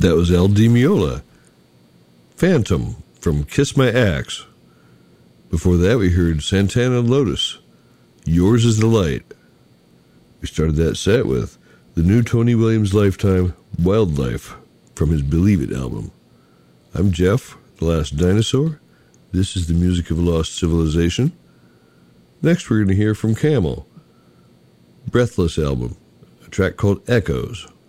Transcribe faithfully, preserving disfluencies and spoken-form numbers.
That was Al Di Meola. Phantom from Kiss My Axe. Before that, we heard Santana Lotus. Yours is the Light. We started that set with the new Tony Williams Lifetime Wildlife from his Believe It album. I'm Jeff, the Last Dinosaur. This is the music of Lost Civilization. Next, we're going to hear from Camel. Breathless album, a track called Echoes.